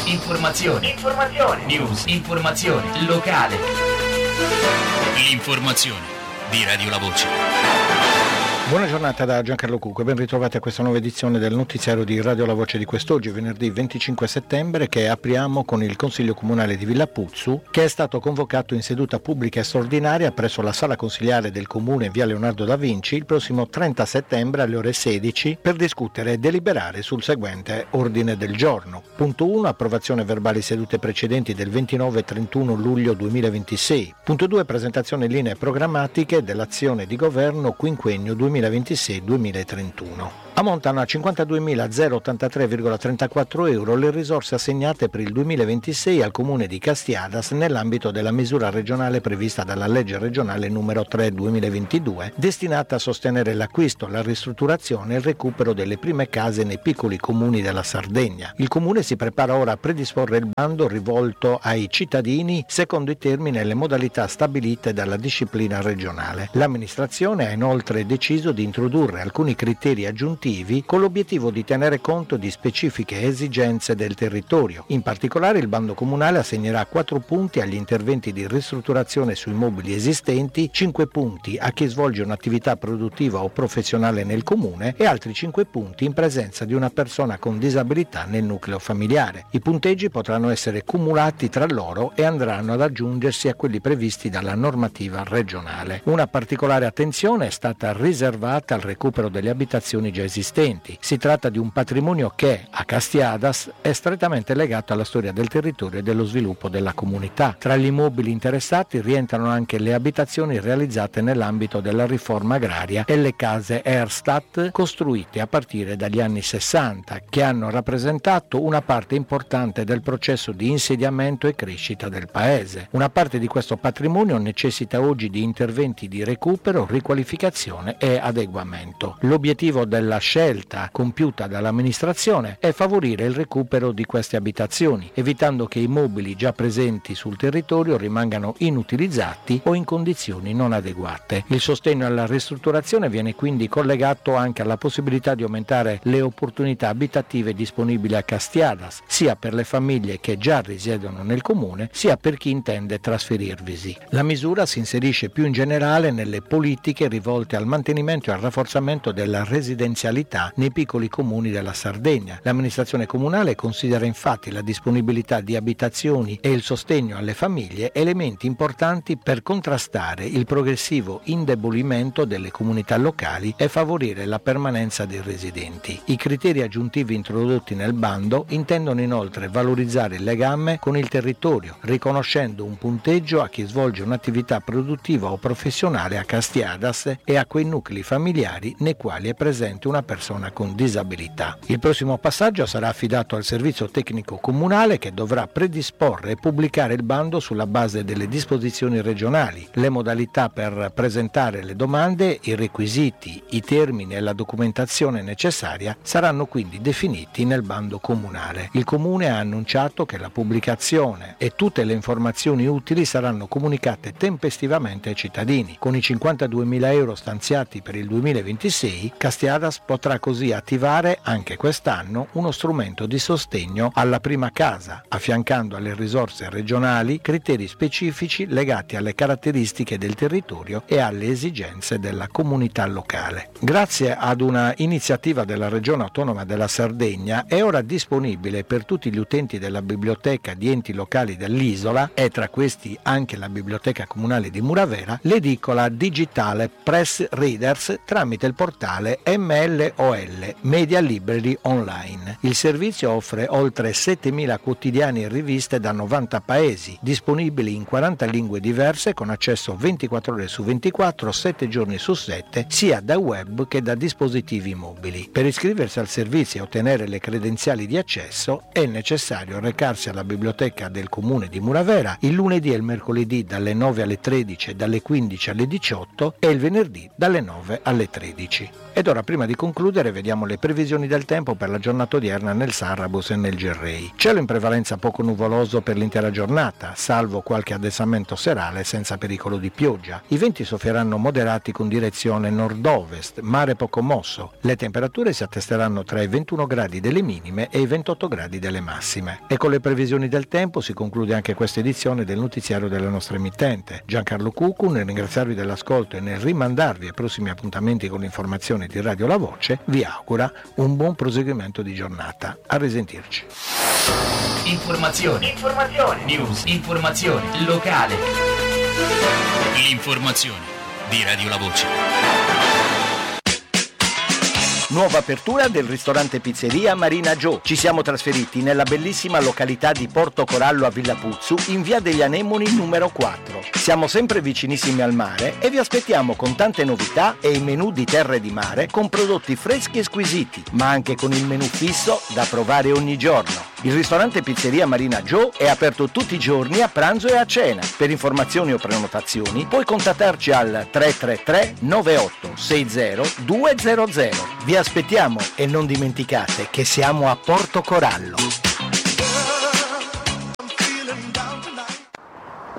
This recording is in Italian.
Informazione. News. Informazione. Locale. L'informazione di Radio La Voce. Buona giornata da Giancarlo Cucco, ben ritrovati a questa nuova edizione del notiziario di Radio La Voce di quest'oggi, venerdì 25 settembre, che apriamo con il Consiglio Comunale di Villapuzzu, che è stato convocato in seduta pubblica e straordinaria presso la Sala Consiliare del Comune in via Leonardo da Vinci il prossimo 30 settembre alle ore 16 per discutere e deliberare sul seguente ordine del giorno. Punto 1. Approvazione verbali sedute precedenti del 29 e 31 luglio 2026. Punto 2. Presentazione linee programmatiche dell'azione di governo quinquennio 2026-2031. Ammontano a 52.083,34 euro le risorse assegnate per il 2026 al Comune di Castiadas nell'ambito della misura regionale prevista dalla legge regionale numero 3/2022, destinata a sostenere l'acquisto, la ristrutturazione e il recupero delle prime case nei piccoli comuni della Sardegna. Il Comune si prepara ora a predisporre il bando rivolto ai cittadini secondo i termini e le modalità stabilite dalla disciplina regionale. L'amministrazione ha inoltre deciso di introdurre alcuni criteri aggiuntivi con l'obiettivo di tenere conto di specifiche esigenze del territorio. In particolare il bando comunale assegnerà 4 punti agli interventi di ristrutturazione su immobili esistenti, 5 punti a chi svolge un'attività produttiva o professionale nel comune e altri 5 punti in presenza di una persona con disabilità nel nucleo familiare. I punteggi potranno essere cumulati tra loro e andranno ad aggiungersi a quelli previsti dalla normativa regionale. Una particolare attenzione è stata riservata al recupero delle abitazioni già esistenti. Si tratta di un patrimonio che, a Castiadas, è strettamente legato alla storia del territorio e dello sviluppo della comunità. Tra gli immobili interessati rientrano anche le abitazioni realizzate nell'ambito della riforma agraria e le case Erstat costruite a partire dagli anni 60, che hanno rappresentato una parte importante del processo di insediamento e crescita del paese. Una parte di questo patrimonio necessita oggi di interventi di recupero, riqualificazione e adeguamento. L'obiettivo della scelta compiuta dall'amministrazione è favorire il recupero di queste abitazioni, evitando che i immobili già presenti sul territorio rimangano inutilizzati o in condizioni non adeguate. Il sostegno alla ristrutturazione viene quindi collegato anche alla possibilità di aumentare le opportunità abitative disponibili a Castiadas, sia per le famiglie che già risiedono nel comune, sia per chi intende trasferirvisi. La misura si inserisce più in generale nelle politiche rivolte al mantenimento e al rafforzamento della residenzialità nei piccoli comuni della Sardegna. L'amministrazione comunale considera infatti la disponibilità di abitazioni e il sostegno alle famiglie elementi importanti per contrastare il progressivo indebolimento delle comunità locali e favorire la permanenza dei residenti. I criteri aggiuntivi introdotti nel bando intendono inoltre valorizzare il legame con il territorio, riconoscendo un punteggio a chi svolge un'attività produttiva o professionale a Castiadas e a quei nuclei familiari nei quali è presente una persona con disabilità. Il prossimo passaggio sarà affidato al servizio tecnico comunale, che dovrà predisporre e pubblicare il bando sulla base delle disposizioni regionali. Le modalità per presentare le domande, i requisiti, i termini e la documentazione necessaria saranno quindi definiti nel bando comunale. Il comune ha annunciato che la pubblicazione e tutte le informazioni utili saranno comunicate tempestivamente ai cittadini. Con i 52.000 euro stanziati per il 2026, Castiadas potrà così attivare anche quest'anno uno strumento di sostegno alla prima casa, affiancando alle risorse regionali criteri specifici legati alle caratteristiche del territorio e alle esigenze della comunità locale. Grazie ad una iniziativa della Regione Autonoma della Sardegna è ora disponibile per tutti gli utenti della biblioteca di enti locali dell'isola, e tra questi anche la biblioteca comunale di Muravera, l'edicola digitale Press Readers tramite il portale MLOL, Media Library Online. Il servizio offre oltre 7.000 quotidiani e riviste da 90 paesi, disponibili in 40 lingue diverse con accesso 24 ore su 24, 7 giorni su 7, sia da web che da dispositivi mobili. Per iscriversi al servizio e ottenere le credenziali di accesso è necessario recarsi alla biblioteca del comune di Muravera il lunedì e il mercoledì dalle 9 alle 13 e dalle 15 alle 18 e il venerdì dalle 9 9 alle 13. Ed ora, prima di concludere, vediamo le previsioni del tempo per la giornata odierna nel Sarrabus e nel Gerrei. Cielo in prevalenza poco nuvoloso per l'intera giornata, salvo qualche addensamento serale senza pericolo di pioggia. I venti soffieranno moderati con direzione nord-ovest, mare poco mosso. Le temperature si attesteranno tra i 21 gradi delle minime e i 28 gradi delle massime. E con le previsioni del tempo si conclude anche questa edizione del notiziario della nostra emittente. Giancarlo Cucu, nel ringraziarvi dell'ascolto e nel rimandarvi ai prossimi appuntamenti con l'informazione di Radio La Voce, vi augura un buon proseguimento di giornata. A risentirci. Informazioni, news, informazione locale. L'informazione di Radio La Voce. Nuova apertura del ristorante pizzeria Marina Joe. Ci siamo trasferiti nella bellissima località di Porto Corallo a Villa Puzzu, in via degli Anemoni numero 4. Siamo sempre vicinissimi al mare e vi aspettiamo con tante novità e i menù di terra e di mare con prodotti freschi e squisiti, ma anche con il menù fisso da provare ogni giorno. Il ristorante pizzeria Marina Joe è aperto tutti i giorni a pranzo e a cena. Per informazioni o prenotazioni puoi contattarci al 333 98 60 200. Vi aspettiamo e non dimenticate che siamo a Porto Corallo.